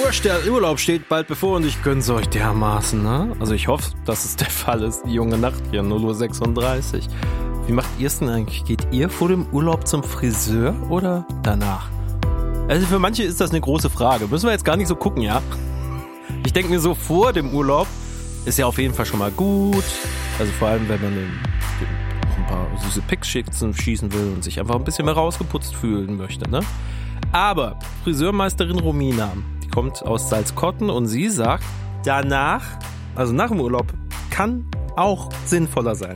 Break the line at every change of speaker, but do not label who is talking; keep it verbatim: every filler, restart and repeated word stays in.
wurscht, der Urlaub steht bald bevor und ich gönn's euch dermaßen, ne? Also ich hoffe, dass es der Fall ist, die junge Nacht hier, null Uhr sechsunddreißig. Wie macht ihr es denn eigentlich? Geht ihr vor dem Urlaub zum Friseur oder danach? Also für manche ist das eine große Frage. Müssen wir jetzt gar nicht so gucken, ja? Ich denke mir so, vor dem Urlaub ist ja auf jeden Fall schon mal gut. Also vor allem, wenn man den, den, auch ein paar süße Pics schießen will und sich einfach ein bisschen mehr rausgeputzt fühlen möchte, ne? Aber Friseurmeisterin Romina, die kommt aus Salzkotten und sie sagt, danach, also nach dem Urlaub, kann auch sinnvoller sein.